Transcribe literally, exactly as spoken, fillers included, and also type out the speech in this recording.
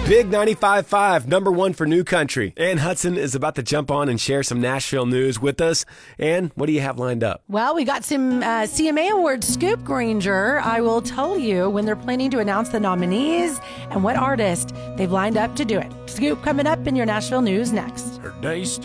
Big ninety-five point five, number one for new country. Ann Hudson is about to jump on and share some Nashville news with us. Ann, what do you have lined up? Well, we got some uh, C M A Awards scoop, Granger. I will tell you when they're planning to announce the nominees and what artist they've lined up to do it. Scoop coming up in your Nashville news next. Her day started